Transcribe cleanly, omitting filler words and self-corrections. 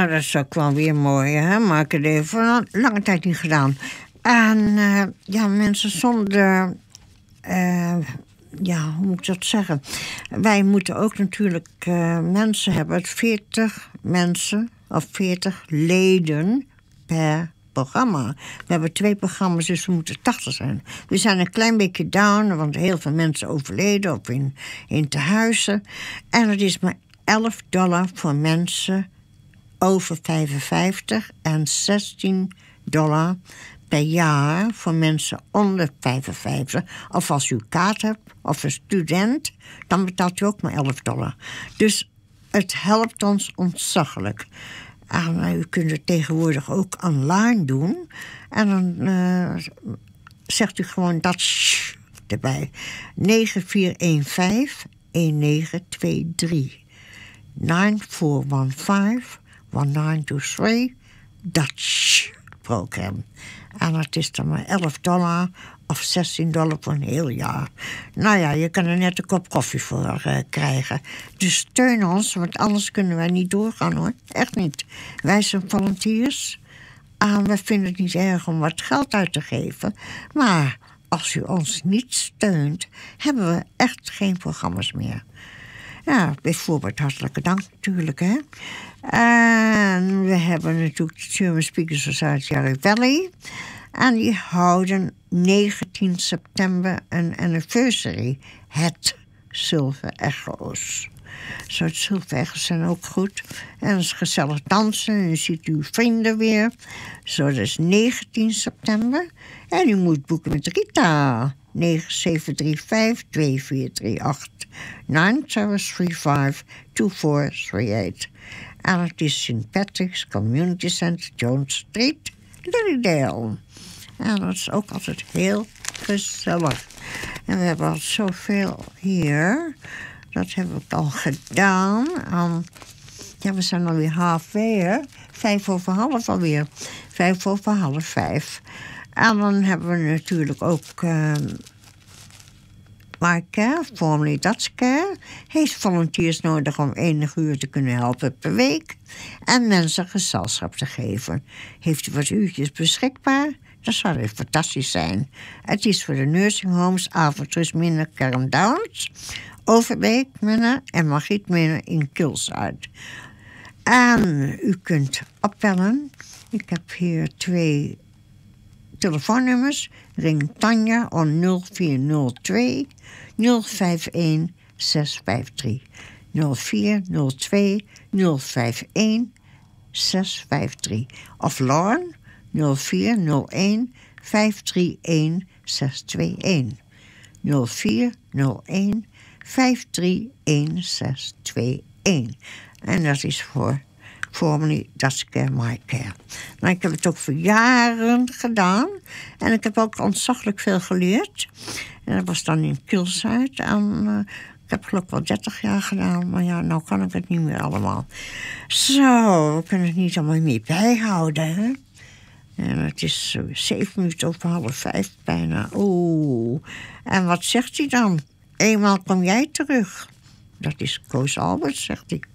Nou, dat is ook wel weer mooi, hè? Maar ik heb het even lange tijd niet gedaan. En ja, mensen zonder... ja, hoe moet ik dat zeggen? Wij moeten ook natuurlijk mensen hebben. 40 mensen of 40 leden per programma. We hebben 2 programma's, dus we moeten 80 zijn. We zijn een klein beetje down, want heel veel mensen overleden of in tehuizen. En het is maar $11 voor mensen over 55 en $16 per jaar voor mensen onder 55. Of als u kaart hebt, of een student, dan betaalt u ook maar $11. Dus het helpt ons ontzaglijk. En u kunt het tegenwoordig ook online doen. En dan zegt u gewoon dat erbij. 9415 1923. 9415 1923. Dat programma. En het is dan maar $11 of $16 voor een heel jaar. Nou ja, je kan er net een kop koffie voor krijgen. Dus steun ons, want anders kunnen wij niet doorgaan, hoor. Echt niet. Wij zijn volunteers. En we vinden het niet erg om wat geld uit te geven. Maar als u ons niet steunt, hebben we echt geen programma's meer. Ja, bijvoorbeeld hartelijke dank natuurlijk, hè. En we hebben natuurlijk de German Speakers Society Yarra Valley. En die houden 19 september een anniversary. Het Zilver Echo's. Zo, het Zilver Echo's zijn ook goed. En het is gezellig dansen. En u ziet uw vrienden weer. Zo, dat is 19 september. En u moet boeken met Rita. 9735 2438. 9735 2438. En het is St. Patrick's Community Center, Jones Street, Lilydale. En dat is ook altijd heel gezellig. En we hebben al zoveel hier. Dat hebben we al gedaan. Ja, we zijn alweer halfweg. 5:30 alweer. 5:30. En dan hebben we natuurlijk ook... MyCare, formerly Dutch Care, heeft volunteers nodig om 1 uur te kunnen helpen per week en mensen gezelschap te geven. Heeft u wat uurtjes beschikbaar? Dat zou echt fantastisch zijn. Het is voor de nursing homes Avontrust Minne Kern Downs, Overbeek Minne en Margriet Minne in Kilside. En u kunt opbellen. Ik heb hier 2 telefoonnummers. Ring Tanja on 0402 051 653. 0402 051 653. Of Lauren 0401 531 621. 0401 531 621. En dat is voor formerly Dutch Care, MyCare. Maar ik heb het ook voor jaren gedaan. En ik heb ook ontzaglijk veel geleerd. En dat was dan in Kilside. En ik heb geloof wel 30 jaar gedaan. Maar ja, nou kan ik het niet meer allemaal. Zo, we kunnen het niet allemaal meer bijhouden, hè. En het is 7 minuten over 4:30 bijna. Oeh. En wat zegt hij dan? Eenmaal kom jij terug. Dat is Koos Albert, zegt hij.